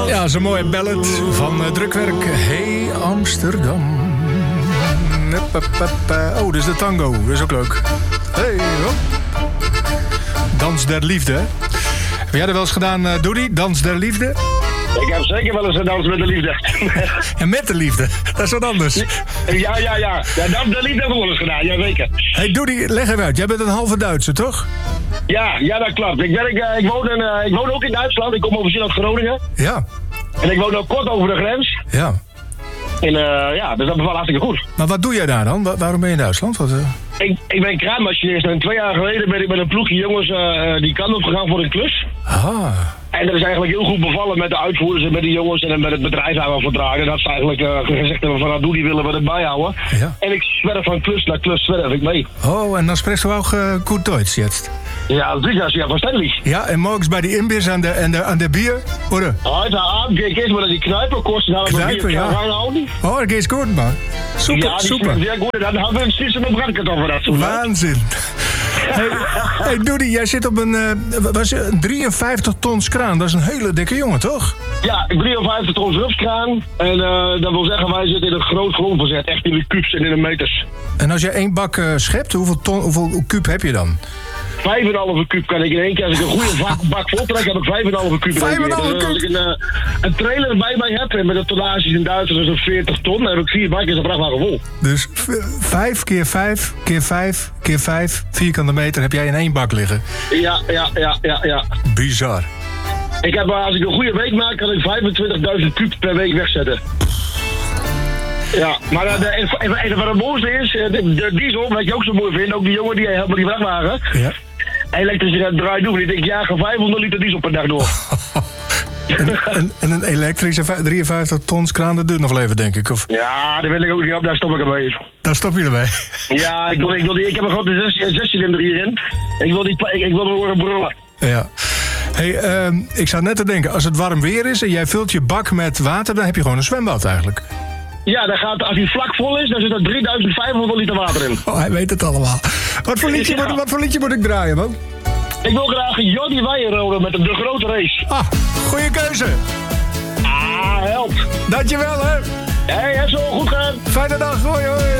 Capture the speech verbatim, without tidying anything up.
Ja, zo'n mooie ballad van uh, Drukwerk. Hey Amsterdam. Oh, dit is de tango. Dat is ook leuk. Hey, hop. Dans der liefde. Heb jij dat wel eens gedaan, uh, Doody? Dans der liefde? Ik heb zeker wel eens een dans met de liefde. En met de liefde? Dat is wat anders. Ja, ja, ja. Ja, dans der liefde heb ik wel eens gedaan, ja zeker. Hey Doody, leg even uit. Jij bent een halve Duitser, toch? Ja, ja, dat klopt. Ik, werk, uh, ik, woon in, uh, ik woon ook in Duitsland. Ik kom officieel uit Groningen. Ja. En ik woon ook kort over de grens. Ja. En uh, ja, dus dat bevalt hartstikke goed. Maar wat doe jij daar dan? Wa- waarom ben je in Duitsland? Wat, uh... ik, ik ben kraanmachinist en twee jaar geleden ben ik met een ploegje jongens uh, die kant op gegaan voor een klus. Ah. En dat is eigenlijk heel goed bevallen met de uitvoerders en met de jongens en met het bedrijf waar we voor dragen. Dat is eigenlijk uh, gezegd hebben van nou doe die willen we erbij houden. Ja. En ik zwerf van klus naar klus zwerf ik mee. Oh, en dan spreekt du auch uh, gut Deutsch jetzt? Ja, sicher, ja, verständlich. Ja, en morgens bij die Imbiss aan de, aan de, aan de Bier, oder? Heute Abend gehe ich erstmal naar die Kneipe, kosten haben wir Kneipe, Bier ja. reinhauen. Oh, dat is goed, man. Super, Ja, die super. schmecken sehr gut. Dan hebben we een sisse met brandkartoffel dazu. Waanzin. Hey, hey Doody, jij zit op een, uh, was je een drieënvijftig tons kraan. Dat is een hele dikke jongen, toch? Ja, drieënvijftig tons rupskraan. En uh, dat wil zeggen, wij zitten in een groot grondverzet. Echt in de kubus en in de meters. En als jij één bak uh, schept, hoeveel, ton, hoeveel kuub heb je dan? Vijf en een halve kuub kan ik in één keer. Als ik een goede bak, bak vol trek, heb ik vijf en een halve kuub in één keer. Vijf en een halve Dus als ik kuub? een, uh, een trailer bij mij heb en met de tonnages in Duitsland zo'n veertig ton, dan heb ik vier bakken een vrachtwagen vol. Dus v- vijf keer vijf keer vijf keer vijf vierkante meter heb jij in één bak liggen. Ja, ja, ja, ja, ja. Bizar. Ik heb, uh, als ik een goede week maak, kan ik vijfentwintigduizend kuub per week wegzetten. Ja, maar uh, de, en, en wat het mooiste is, de, de diesel, wat je ook zo mooi vindt, ook die jongen die helpt met die vrachtwagen. Ja. Elektrisch gaat draai doen. Ik denk, ja, ga vijfhonderd liter diesel per dag door. En, en, en een elektrische vij- drieënvijftig tons kraan, dat duurt nog wel even, denk ik. Of, Ja, daar wil ik ook niet op, daar stop ik ermee. daar stop je ermee. Ja, ik, wil, ik, wil die, ik heb een grote zes, zescilinder hierin. Ik wil die, ik, ik wil er horen brullen. Ja. Hey, uh, ik zou net te denken, als het warm weer is en jij vult je bak met water, dan heb je gewoon een zwembad eigenlijk. Ja, dan gaat, als hij vlak vol is, dan zit er drieduizend vijfhonderd liter water in. Oh, hij weet het allemaal. Wat voor liedje, Ja. moet, wat voor liedje moet ik draaien, man? Ik wil graag Jordi Weijenrode met de grote race. Ah, goede keuze. Ah, helpt. Dankjewel, hè. Hé, hey, heb zo goed gedaan. Fijne dag, hoi, hoi.